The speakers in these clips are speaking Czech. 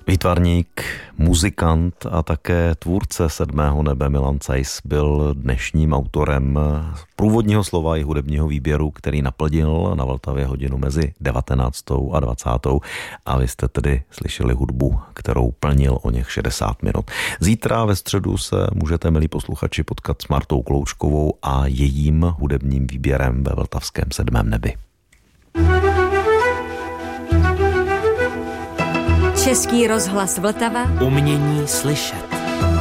Výtvarník, muzikant a také tvůrce Sedmého nebe Milan Cajs byl dnešním autorem průvodního slova i hudebního výběru, který naplnil na Vltavě hodinu mezi 19. a 20. A vy jste tedy slyšeli hudbu, kterou plnil o něch 60 minut. Zítra ve středu se můžete, milí posluchači, potkat s Martou Kloučkovou a jejím hudebním výběrem ve vltavském Sedmém nebi. Český rozhlas Vltava. Umění slyšet.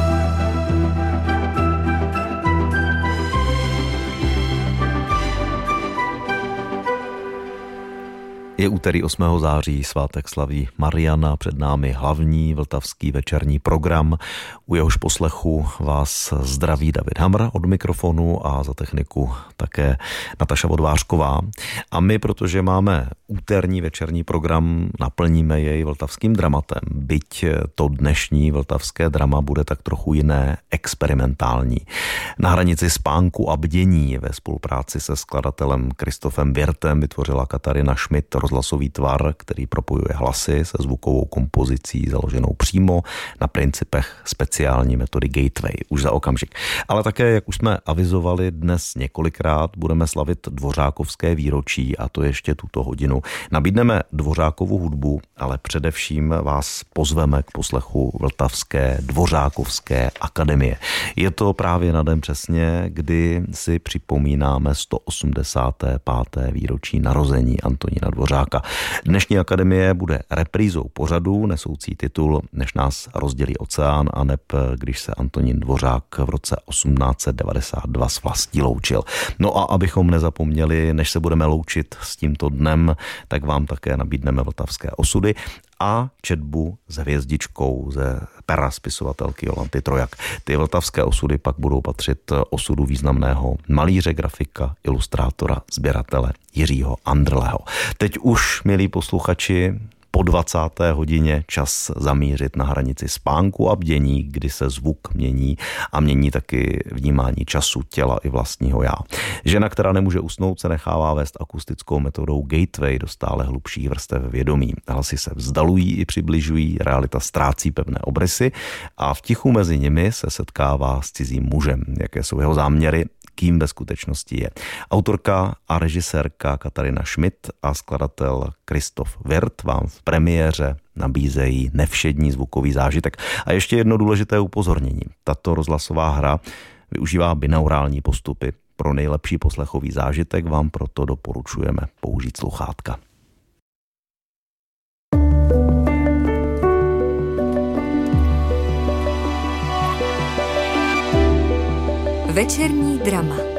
Je úterý 8. září, svátek slaví Mariana, před námi hlavní vltavský večerní program. U jehož poslechu vás zdraví David Hamr od mikrofonu a za techniku také Nataša Vodvářková. A my, protože máme úterní večerní program, naplníme jej vltavským dramatem. Byť to dnešní vltavské drama bude tak trochu jiné, experimentální. Na hranici spánku a bdění ve spolupráci se skladatelem Kristofem Wirtem vytvořila Katarina Schmidt rozhlasový tvar, který propojuje hlasy se zvukovou kompozicí založenou přímo na principech speciální metody Gateway. Už za okamžik. Ale také, jak už jsme avizovali dnes několikrát, budeme slavit Dvořákovské výročí, a to ještě tuto hodinu. Nabídneme Dvořákovu hudbu, ale především vás pozveme k poslechu Vltavské Dvořákovské akademie. Je to právě na den přesně, kdy si připomínáme 185. výročí narození Antonína Dvořáka. Dnešní akademie bude reprízou pořadu nesoucí titul Než nás rozdělí oceán, aneb když se Antonín Dvořák v roce 1892 s vlastí loučil. No a abychom nezapomněli, než se budeme loučit s tímto dnem, tak vám také nabídneme vltavské osudy a četbu s hvězdičkou ze pera spisovatelky Jolanty Trojak. Ty vltavské osudy pak budou patřit osudu významného malíře, grafika, ilustrátora, sběratele Jiřího Andrleho. Teď už, milí posluchači, po 20. hodině čas zamířit na hranici spánku a bdění, kdy se zvuk mění a mění taky vnímání času, těla i vlastního já. Žena, která nemůže usnout, se nechává vést akustickou metodou Gateway do stále hlubších vrstev vědomí. Hlasy se vzdalují i přibližují, realita ztrácí pevné obrysy a v tichu mezi nimi se setkává s cizím mužem. Jaké jsou jeho záměry, kým ve skutečnosti je. Autorka a režisérka Katarina Schmidt a skladatel Kristof Wirt vám v premiéře nabízejí nevšední zvukový zážitek. A ještě jedno důležité upozornění. Tato rozhlasová hra využívá binaurální postupy. Pro nejlepší poslechový zážitek vám proto doporučujeme použít sluchátka. Večerní drama.